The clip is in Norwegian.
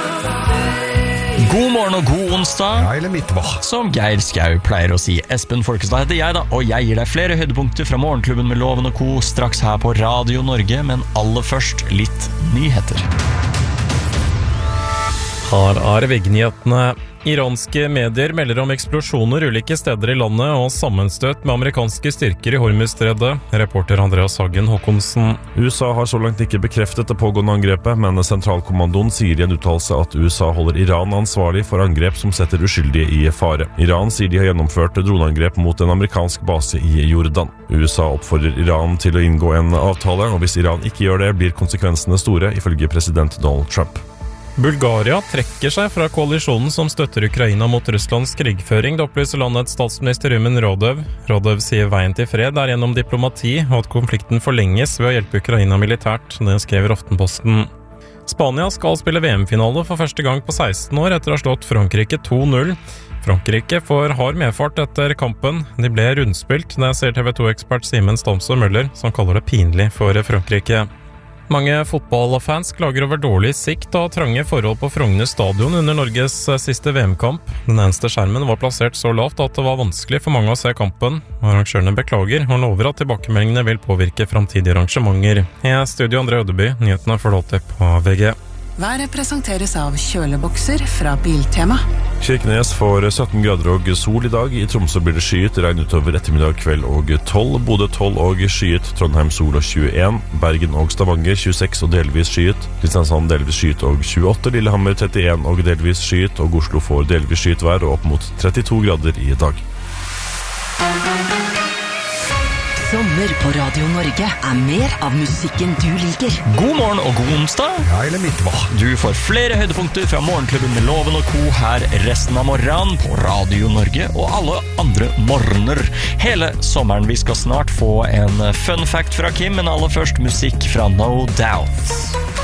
God morgen og god onsdag. Ja, eller midtvår. Som Geir Skau pleier å si. Espen Folkestad heter jeg da, og jeg gir deg flere høydepunkter fra Morgenklubben med Loven og Co. straks her på Radio Norge, men aller først litt nyheter. Her er VG-nyhetene. Iranske medier melder om eksplosjoner ulike steder i landet og sammenstøt med amerikanske styrker i Hormuzstredet. Reporter Andreas Hagen Håkonsen. USA har så langt ikke bekreftet det pågående angrepet, men sentralkommandoen sier i en uttalelse at USA holder Iran ansvarlig for angrep som setter uskyldige i fare. Iran sier de har gjennomført droneangrep mot en amerikansk base i Jordan. USA oppfordrer Iran til å inngå en avtale, og hvis Iran ikke gjør det, blir konsekvensene store, ifølge president Donald Trump. Bulgaria trekker seg fra koalisjonen som støtter Ukraina mot Russlands krigføring, det opplyser landets statsminister Rumen Radev. Radev sier veien til fred er gjennom diplomati, og at konflikten forlenges ved å hjelpe Ukraina militært, det skriver Aftenposten. Spania skal spille VM-finale for første gang på 16 år etter å ha slått Frankrike 2-0. Frankrike får hard medfart etter kampen. De ble rundspilt, det sier TV 2-ekspert Simen Stamsø Møller, som kaller det pinlig for Frankrike. Mange fotballfans klager over dårlig sikt og trange forhold på Frogner stadion under Norges siste VM-kamp. Den eneste skjermen var plassert så lavt at det var vanskelig for mange å se kampen. Arrangørene beklager og lover at tilbakemeldingene vil påvirke fremtidige arrangementer. I studio André Ødeby, nyhetene får lov til på VG. Været presenteres av kjølebokser fra Biltema. Kirkenes får 17 grader og sol i dag. I Tromsø blir det skyet, regn utover ettermiddag, kveld og 12. Bodø 12 og skyet, Trondheim sol og 21. Bergen og Stavanger 26 og delvis skyet. Kristiansand delvis skyet og 28. Lillehammer 31 og delvis skyet. Og Oslo får delvis skyet vær og opp mot 32 grader i dag. Sommer på Radio Norge er mer av musikken du liker. God morgen og god onsdag. Ja, eller midtvår. Du får flere høydepunkter fra Morgenklubben med Loven og Co. her resten av morgenen på Radio Norge og alle andre morgener. Hele sommeren. Vi skal snart få en fun fact fra Kim, men aller først musikk fra No Doubt.